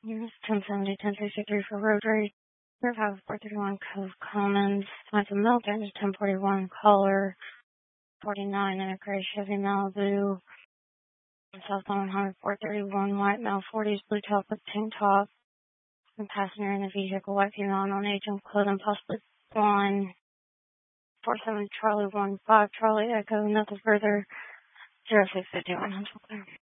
Units 1070, 1063 for road rage. River 431 Cove Commons. Signs of meltdown is 1041 Collar. 49 in a gray Chevy Malibu. Southbound 100 431 white male 40s blue top with tank top. And passenger in the vehicle, white female on age and clothing, possibly blonde. 47 Charlie 15 Charlie Echo, nothing further. 0651 Huntsville.